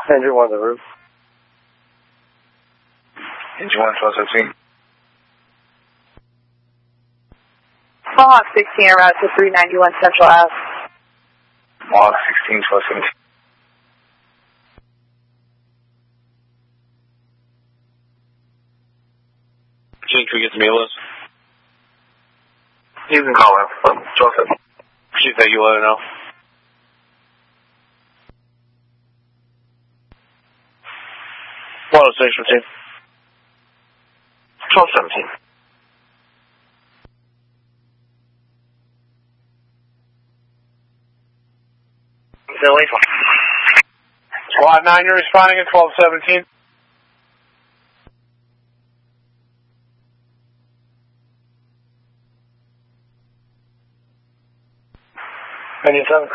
Engine 1 to the roof. Engine 1, 1217. Mohawk 16 en route to 391 Central Ave. Mohawk 16, 1217. Gene, can we get some ELOs? You can call out. 1217. Chief, that you let her know. Well, 6 routine. 1217. Squad 9, you're responding at 1217. Engine 7.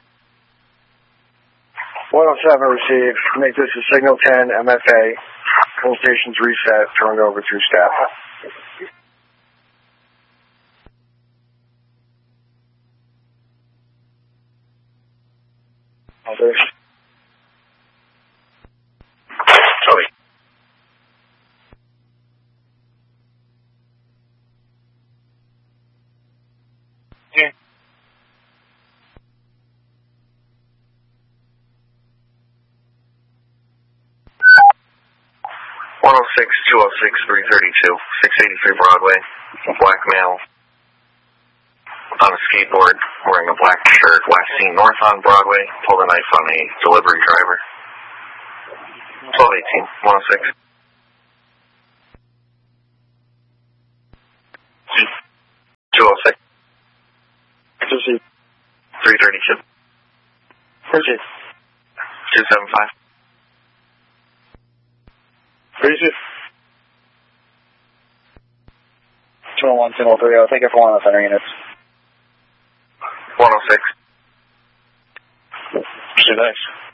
107 received. Make this a signal 10 MFA. Full stations reset. Turned over to staff. Others. Sorry. Gene. Six 206 332 683 Broadway. Black male on a skateboard, wearing a black shirt. Last seen north on Broadway. Pulled a knife on a delivery driver. 1218 106. 206 332 275. 201, 203. Thank you for one of the center units. 106. Nice.